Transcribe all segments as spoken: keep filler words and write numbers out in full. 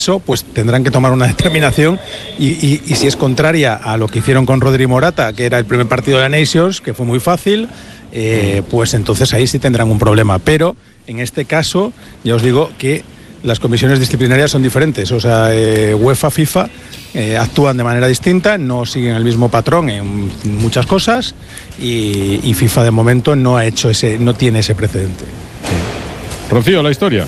Eso, pues tendrán que tomar una determinación y, y, y si es contraria a lo que hicieron con Rodri Morata, que era el primer partido de la Nations, que fue muy fácil, eh, pues entonces ahí sí tendrán un problema. Pero en este caso, ya os digo que las comisiones disciplinarias son diferentes, o sea, eh, UEFA, FIFA eh, actúan de manera distinta, no siguen el mismo patrón en muchas cosas y, y FIFA de momento no ha hecho ese, no tiene ese precedente. Rocío, la historia.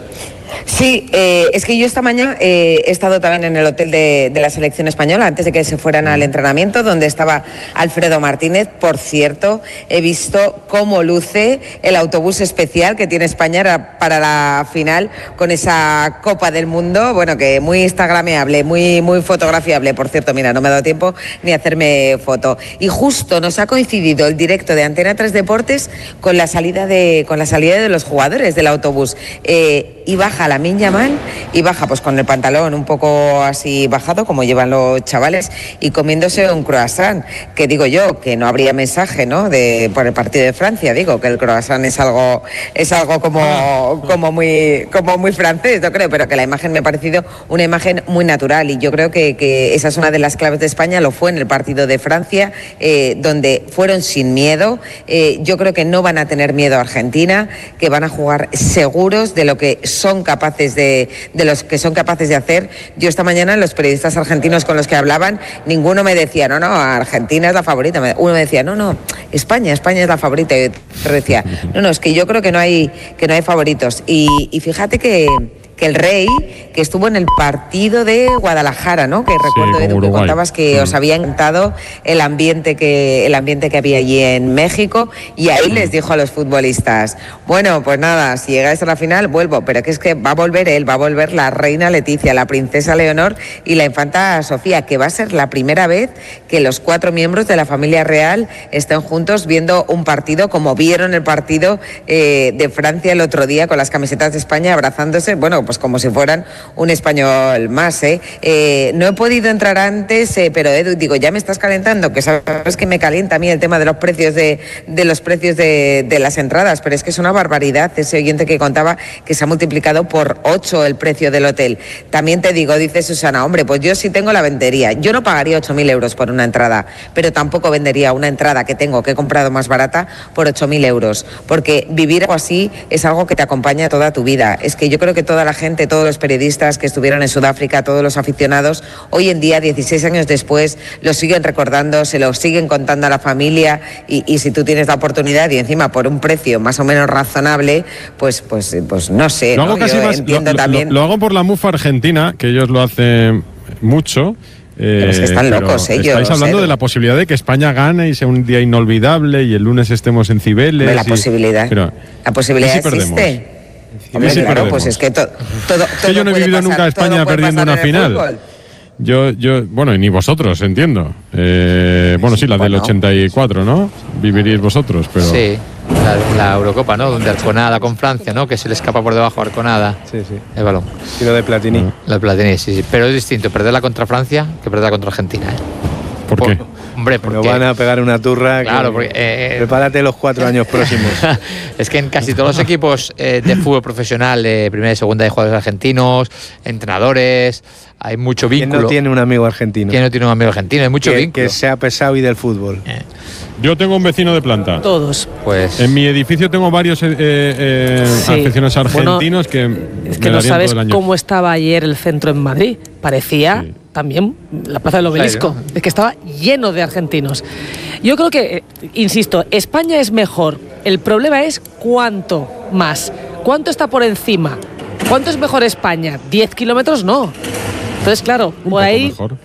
Sí, eh, es que yo esta mañana eh, he estado también en el hotel de, de la selección española antes de que se fueran al entrenamiento, donde estaba Alfredo Martínez. Por cierto, he visto cómo luce el autobús especial que tiene España para la final con esa Copa del Mundo, bueno, que muy instagrameable, muy, muy fotografiable. Por cierto, mira, no me ha dado tiempo ni a hacerme foto. Y justo nos ha coincidido el directo de Antena tres Deportes con la salida de, con la salida de los jugadores del autobús. Eh, y baja Lamine Yamal y baja pues con el pantalón un poco así bajado como llevan los chavales y comiéndose un croissant, que digo yo que no habría mensaje, ¿no?, de por el partido de Francia. Digo que el croissant es algo es algo como como muy como muy francés, no creo, pero que la imagen me ha parecido una imagen muy natural y yo creo que, que esa es una de las claves de España. Lo fue en el partido de Francia, eh, donde fueron sin miedo. Eh, yo creo que no van a tener miedo a Argentina, que van a jugar seguros de lo que son capaces de, de los que son capaces de hacer. Yo esta mañana los periodistas argentinos con los que hablaban, ninguno me decía, no, no, Argentina es la favorita. Uno me decía, no, no, España, España es la favorita. Y otro decía, no, no, es que yo creo que no hay, que no hay favoritos. Y, y fíjate que que el Rey, que estuvo en el partido de Guadalajara, ¿no? Que recuerdo, sí, Edu, que contabas que mm. os había encantado el ambiente que el ambiente que había allí en México, y ahí les dijo a los futbolistas, bueno, pues nada, si llegáis a la final, vuelvo, pero que es que va a volver él, va a volver la reina Leticia, la princesa Leonor y la infanta Sofía, que va a ser la primera vez que los cuatro miembros de la familia real estén juntos viendo un partido, como vieron el partido eh, de Francia el otro día con las camisetas de España abrazándose, bueno, pues como si fueran un español más, ¿eh? Eh, no he podido entrar antes, eh, pero Edu, digo, ya me estás calentando, que sabes que me calienta a mí el tema de los precios de, de los precios de, de las entradas, pero es que es una barbaridad ese oyente que contaba que se ha multiplicado por ocho el precio del hotel. También te digo, dice Susana, hombre, pues yo sí tengo la vendería, yo no pagaría ocho mil euros por una entrada, pero tampoco vendería una entrada que tengo, que he comprado más barata, por ocho mil euros, porque vivir algo así es algo que te acompaña toda tu vida. Es que yo creo que toda la gente, todos los periodistas que estuvieron en Sudáfrica, todos los aficionados, hoy en día, dieciséis años después, lo siguen recordando, se lo siguen contando a la familia y, y si tú tienes la oportunidad y encima por un precio más o menos razonable, pues pues, pues no sé, lo hago ¿no? casi Yo más, entiendo lo, también... Lo, lo hago por la mufa argentina, que ellos lo hacen mucho. Eh, pero es que están locos ellos. Estáis hablando Edu. de la posibilidad de que España gane y sea un día inolvidable y el lunes estemos en Cibeles. La y, posibilidad, pero, la posibilidad sí existe. Hombre, sí claro, pues es que to, todo, todo que yo no he vivido pasar, nunca a España perdiendo una final. Yo, yo, bueno, y ni vosotros, entiendo. Eh, bueno, sí, la bueno. del ochenta y cuatro, ¿no? Viviríais vosotros, pero... Sí, la, la Eurocopa, ¿no? Donde Arconada con Francia, ¿no? Que se le escapa por debajo a Arconada. Sí, sí. El balón. Y lo de Platini. No. Lo de Platini, sí, sí. Pero es distinto perderla contra Francia que perderla contra Argentina, ¿eh? ¿Por, ¿Por qué? Hombre, porque nos van a pegar una turra. Claro, que... porque, eh, prepárate los cuatro años próximos. Es que en casi todos los equipos eh, de fútbol profesional, de primera y segunda, de jugadores argentinos, entrenadores, hay mucho vínculo. ¿Quién no tiene un amigo argentino? ¿Quién no tiene un amigo argentino? Hay mucho que, vínculo. Que sea pesado y del fútbol. Eh. Yo tengo un vecino de planta. Todos. Pues en mi edificio tengo varios eh, eh, sí. aficionados argentinos bueno, que es que no sabes cómo estaba ayer el centro en Madrid. Parecía sí. también la Plaza del Obelisco. Es que estaba lleno de argentinos. Yo creo que, insisto, España es mejor. El problema es cuánto más. ¿Cuánto está por encima? ¿Cuánto es mejor España? ¿diez kilómetros? No. Entonces, claro, un por ahí mejor.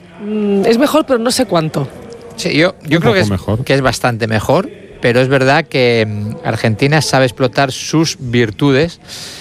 Mm, es mejor, pero no sé cuánto. Sí, yo, yo creo que es, que es bastante mejor, pero es verdad que Argentina sabe explotar sus virtudes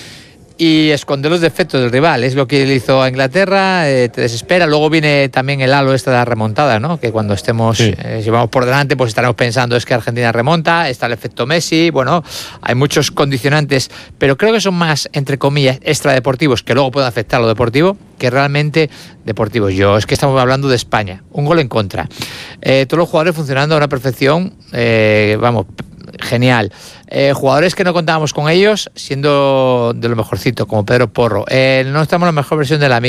y esconder los defectos del rival. Es lo que le hizo a Inglaterra, eh, te desespera. Luego viene también el halo esta de la remontada, ¿no? Que cuando estemos, sí. eh, si vamos por delante, pues estaremos pensando es que Argentina remonta, está el efecto Messi, bueno, hay muchos condicionantes, pero creo que son más, entre comillas, extradeportivos, que luego pueden afectar a lo deportivo, que realmente deportivos. Yo, es que estamos hablando de España, un gol en contra. Eh, todos los jugadores funcionando a una perfección, eh, vamos, genial. Eh, jugadores que no contábamos con ellos, siendo de lo mejorcito, como Pedro Porro. Eh, no estamos en la mejor versión de la